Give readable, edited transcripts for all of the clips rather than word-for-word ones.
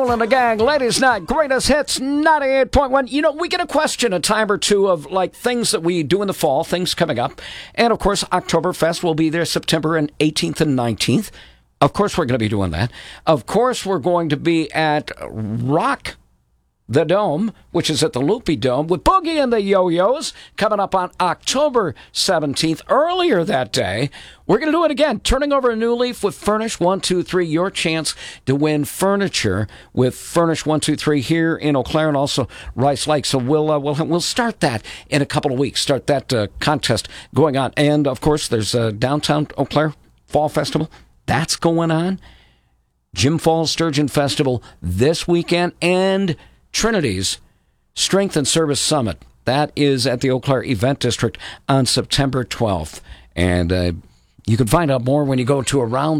Carl and the gang, ladies' night, greatest hits, 98.1. You know, we get a question a time or two of like things that we do in the fall, things coming up. And of course, Oktoberfest will be there September 18th and 19th. Of course, we're going to be doing that. Of course, we're going to be at Rock the Dome, which is at the Loopy Dome, with Boogie and the Yo-Yos coming up on October 17th. Earlier that day, we're going to do it again, turning over a new leaf with Furnish 123, your chance to win furniture with Furnish 123 here in Eau Claire and also Rice Lake. So we'll start that in a couple of weeks, start that contest going on. And, of course, there's Downtown Eau Claire Fall Festival. That's going on. Jim Falls Sturgeon Festival this weekend, and Trinity's Strength and Service Summit. That is at the Eau Claire Event District on September 12th. And you can find out more when you go to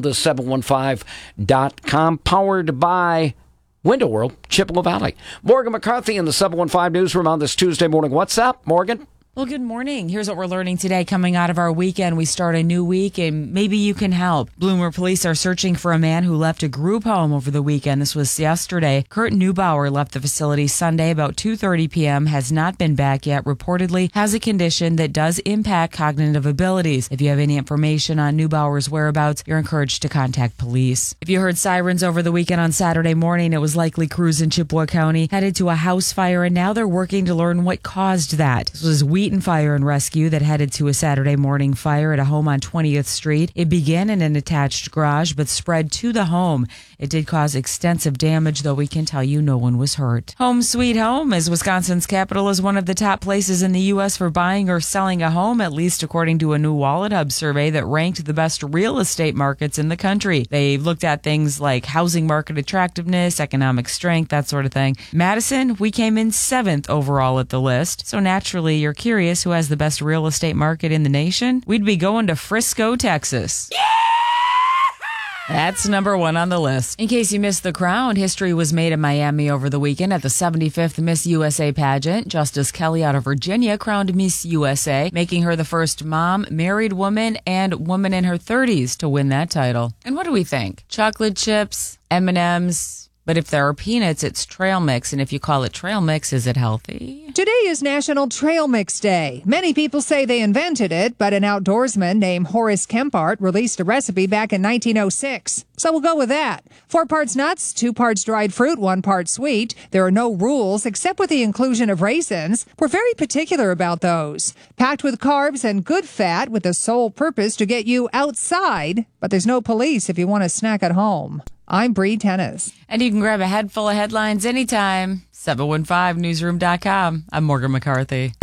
aroundthe715.com, powered by Window World, Chippewa Valley. Morgan McCarthy in the 715 Newsroom on this Tuesday morning. What's up, Morgan? Well, good morning. Here's what we're learning today coming out of our weekend. We start a new week, and maybe you can help. Bloomer police are searching for a man who left a group home over the weekend. This was yesterday. Kurt Neubauer left the facility Sunday about 2:30 p.m., has not been back yet, reportedly has a condition that does impact cognitive abilities. If you have any information on Neubauer's whereabouts, you're encouraged to contact police. If you heard sirens over the weekend on Saturday morning, it was likely crews in Chippewa County headed to a house fire, and now they're working to learn what caused that. This was Wheaton Fire and Rescue that headed to a Saturday morning fire at a home on 20th Street. It began in an attached garage but spread to the home. It did cause extensive damage, though we can tell you no one was hurt. Home sweet home, as Wisconsin's capital is one of the top places in the U.S. for buying or selling a home, at least according to a new Wallet Hub survey that ranked the best real estate markets in the country. They looked at things like housing market attractiveness, economic strength, that sort of thing. Madison, we came in 7th overall at the list. So naturally, you're curious who has the best real estate market in the nation? We'd be going to Frisco, Texas. Yeah! That's number 1 on the list. In case you missed the crown, history was made in Miami over the weekend at the 75th Miss USA pageant. Justice Kelly out of Virginia crowned Miss USA, making her the first mom, married woman, and woman in her 30s to win that title. And what do we think? Chocolate chips, M&Ms, but if there are peanuts, it's trail mix. And if you call it trail mix, is it healthy? Today is National Trail Mix Day. Many people say they invented it, but an outdoorsman named Horace Kempart released a recipe back in 1906. So we'll go with that. 4 parts nuts, 2 parts dried fruit, 1 part sweet. There are no rules except with the inclusion of raisins. We're very particular about those. Packed with carbs and good fat with the sole purpose to get you outside, but there's no police if you want to snack at home. I'm Bree Tennis. And you can grab a head full of headlines anytime. 715newsroom.com. I'm Morgan McCarthy.